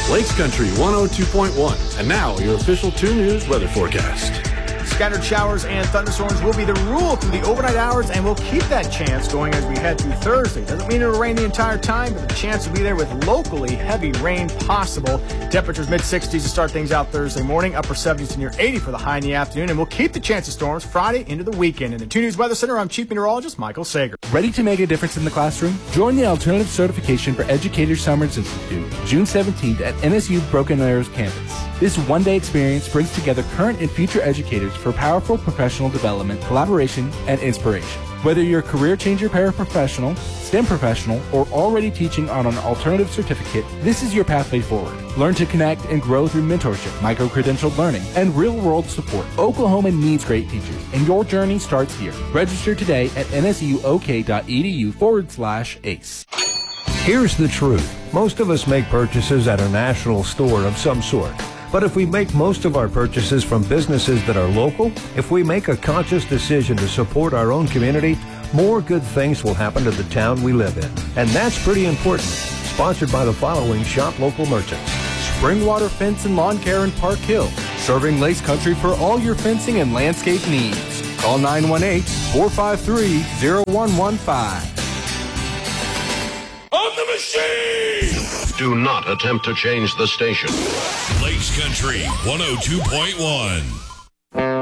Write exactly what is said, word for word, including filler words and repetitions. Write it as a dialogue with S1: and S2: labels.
S1: Lakes Country one oh two point one. And now your official two News weather forecast.
S2: Scattered showers and thunderstorms will be the rule through the overnight hours, and we'll keep that chance going as we head through Thursday. Doesn't mean it'll rain the entire time, but the chance will be there with locally heavy rain possible. Temperatures mid-sixties to start things out Thursday morning, upper seventies to near eighty for the high in the afternoon, and we'll keep the chance of storms Friday into the weekend. In the two News Weather Center, I'm Chief Meteorologist Michael Sager.
S3: Ready to make a difference in the classroom? Join the Alternative Certification for Educators Summers Institute, June seventeenth at N S U Broken Arrows campus. This one-day experience brings together current and future educators for powerful professional development, collaboration, and inspiration. Whether you're a career changer paraprofessional, STEM professional, or already teaching on an alternative certificate, this is your pathway forward. Learn to connect and grow through mentorship, micro-credentialed learning, and real-world support. Oklahoma needs great teachers, and your journey starts here. Register today at nsuok.edu forward slash ACE.
S4: Here's the truth. Most of us make purchases at a national store of some sort. But if we make most of our purchases from businesses that are local, if we make a conscious decision to support our own community, more good things will happen to the town we live in. And that's pretty important. Sponsored by the following shop local merchants.
S3: Springwater Fence and Lawn Care in Park Hill, serving Lakes Country for all your fencing and landscape needs. Call nine one eight, four five three, zero one one five.
S5: On the machine!
S6: Do not attempt to change the station.
S5: Lakes Country one oh two point one.